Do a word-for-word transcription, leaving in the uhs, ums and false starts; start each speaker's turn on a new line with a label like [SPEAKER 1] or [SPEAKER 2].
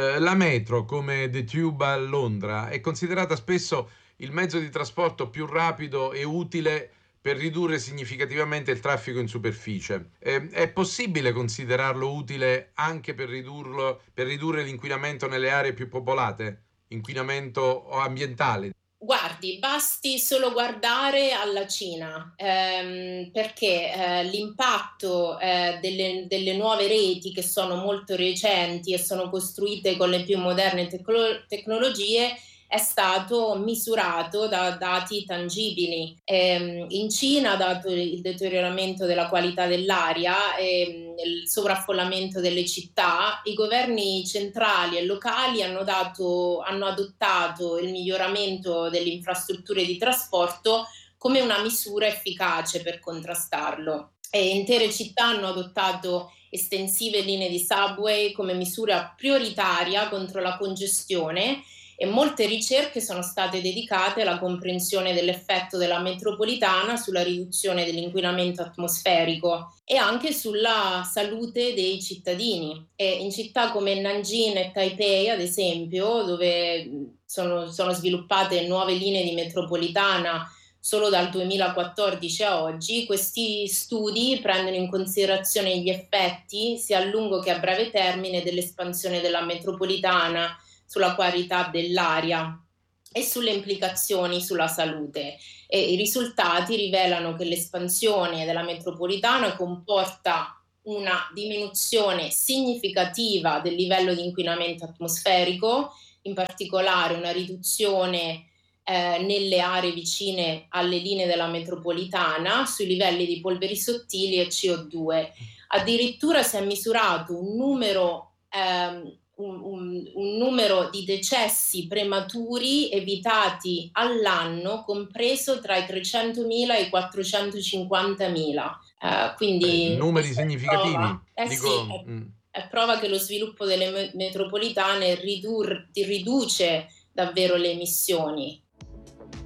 [SPEAKER 1] Eh, la metro, come The Tube a Londra, è considerata spesso il mezzo di trasporto più rapido e utile per ridurre significativamente il traffico in superficie. Eh, è possibile considerarlo utile anche per ridurlo, per ridurre l'inquinamento nelle aree più popolate? Inquinamento ambientale?
[SPEAKER 2] Guardi, basti solo guardare alla Cina, ehm, perché eh, l'impatto eh, delle, delle nuove reti, che sono molto recenti e sono costruite con le più moderne tecno- tecnologie, è stato misurato da dati tangibili. Ehm, in Cina, dato il deterioramento della qualità dell'aria e il sovraffollamento delle città, i governi centrali e locali hanno, dato, hanno adottato il miglioramento delle infrastrutture di trasporto come una misura efficace per contrastarlo. E intere città hanno adottato estensive linee di subway come misura prioritaria contro la congestione, e molte ricerche sono state dedicate alla comprensione dell'effetto della metropolitana sulla riduzione dell'inquinamento atmosferico e anche sulla salute dei cittadini. E in città come Nanjing e Taipei, ad esempio, dove sono, sono sviluppate nuove linee di metropolitana solo dal duemilaquattordici a oggi, questi studi prendono in considerazione gli effetti sia a lungo che a breve termine dell'espansione della metropolitana sulla qualità dell'aria e sulle implicazioni sulla salute. E i risultati rivelano che l'espansione della metropolitana comporta una diminuzione significativa del livello di inquinamento atmosferico, in particolare una riduzione eh, nelle aree vicine alle linee della metropolitana sui livelli di polveri sottili e C O due. Addirittura si è misurato un numero ehm, Un, un, un numero di decessi prematuri evitati all'anno compreso tra i trecentomila e i quattrocentocinquantamila. Uh,
[SPEAKER 1] Beh,
[SPEAKER 2] quindi
[SPEAKER 1] numeri
[SPEAKER 2] questa è prova,
[SPEAKER 1] significativi,
[SPEAKER 2] eh sì,
[SPEAKER 1] dico.
[SPEAKER 2] è,
[SPEAKER 1] mm.
[SPEAKER 2] è prova che lo sviluppo delle me- metropolitane ridur- riduce davvero le emissioni.